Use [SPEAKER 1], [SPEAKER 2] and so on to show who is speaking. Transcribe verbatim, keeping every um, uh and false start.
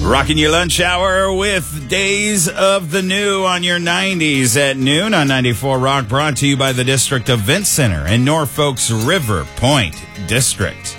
[SPEAKER 1] Rocking your lunch hour with Days of the New on your nineties at noon on ninety-four Rock, brought to you by the District Event Center in Norfolk's River Point District.